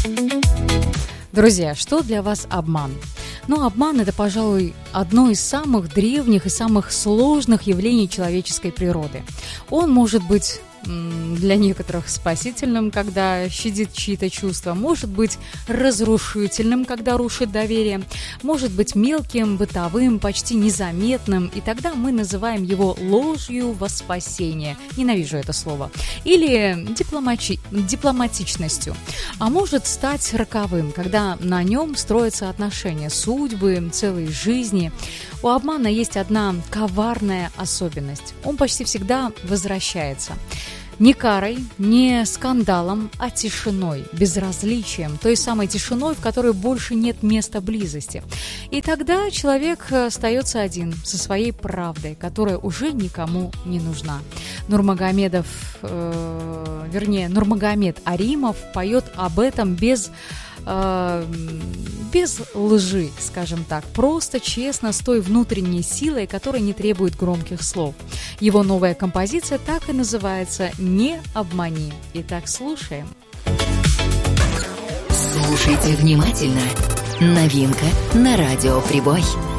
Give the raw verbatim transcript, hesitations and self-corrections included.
Друзья, что для вас обман? Ну, обман – это, пожалуй, одно из самых древних и самых сложных явлений человеческой природы. Он может быть для некоторых спасительным, когда щадит чьи-то чувства, может быть разрушительным, когда рушит доверие, может быть мелким, бытовым, почти незаметным, и тогда мы называем его ложью во спасение. Ненавижу это слово. Или дипломати... дипломатичностью. А может стать роковым, когда на нем строятся отношения, судьбы, целые жизни. У обмана есть одна коварная особенность. Он почти всегда возвращается. Не карой, не скандалом, а тишиной, безразличием, той самой тишиной, в которой больше нет места близости. И тогда человек остается один со своей правдой, которая уже никому не нужна. Нурмагомедов, э, вернее, Нурмагомед Аримов поет об этом без... без лжи, скажем так, просто честно, с той внутренней силой, которая не требует громких слов. Его новая композиция так и называется «Не обмани». Итак, слушаем. Слушайте внимательно. Новинка на радио «Прибой».